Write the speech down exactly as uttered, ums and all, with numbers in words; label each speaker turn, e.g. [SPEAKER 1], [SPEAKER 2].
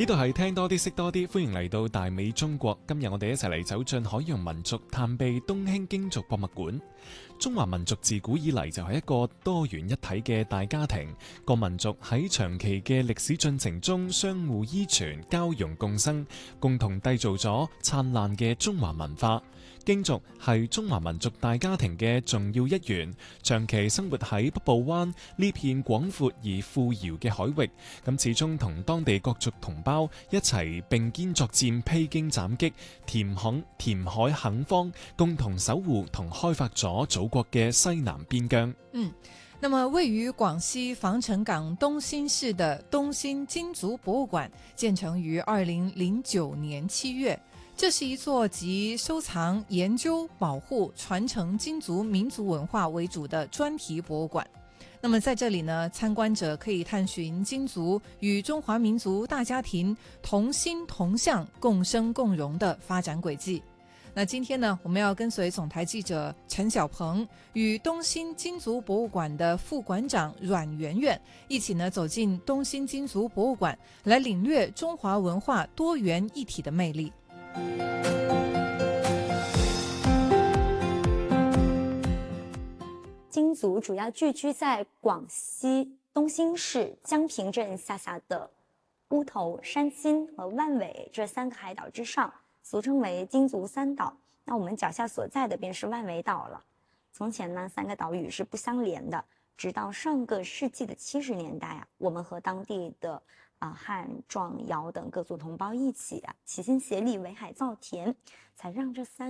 [SPEAKER 1] 呢度係聽多啲識多啲，歡迎嚟到大美中國。今日我哋一齊嚟走進海洋民族，探秘東興京族博物館。中華民族自古以嚟就係一個多元一體嘅大家庭，各民族喺長期嘅歷史進程中相互依存、交融共生，共同締造咗燦爛嘅中華文化。京族係中華民族大家庭嘅重要一員，長期生活喺北部灣呢片廣闊而富饒嘅海域，咁始終同當地各族同胞一齊並肩作戰、披荊斬棘、填墾填海墾荒，共同守護同開發咗祖國嘅西南邊疆。
[SPEAKER 2] 嗯，那麼位於廣西防城港東興市的東興京族博物館建成於二零零九年七月。這是一座集收藏、研究、保護、傳承京族民族文化為主的專題博物館。那麼在這裡呢，參觀者可以探尋京族與中華民族大家庭同心同向、共生共榮的發展軌跡。那今天呢，我們要跟隨總台記者陳小鵬與東興京族博物館的副館長阮媛媛一起呢，走進東興京族博物館，來領略中華文化多元一體的魅力。
[SPEAKER 3] 京族主要聚居在廣西東興市江平鎮下轄的烏頭、山新和萬尾這三個海島之上，俗稱為京族三島。那我們腳下所在的便是萬尾島了。從前呢，三個島嶼是不相連的，直到上個世紀的七十年代啊，我們和當地的啊漢、壯、瑤等各族同胞一起啊，齊心協力圍海造田，才讓這三